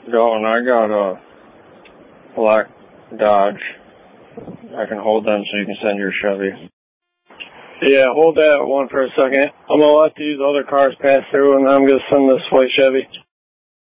Dalton, I got a black Dodge. I can hold them so you can send your Chevy. Yeah, hold that one for a second. I'm going to let these other cars pass through, and then I'm going to send this white Chevy.